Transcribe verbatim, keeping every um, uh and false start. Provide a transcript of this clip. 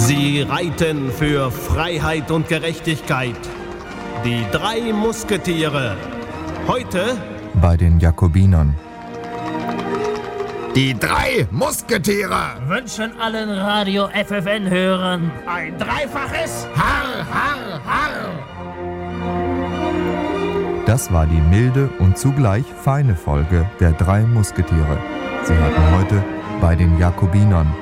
Sie reiten für Freiheit und Gerechtigkeit. Die drei Musketiere. Heute bei den Jakobinern. Die drei Musketiere wünschen allen Radio F F N-Hörern ein dreifaches Harr, Harr, Harr. Das war die milde und zugleich feine Folge der drei Musketiere. Sie hatten heute bei den Jakobinern.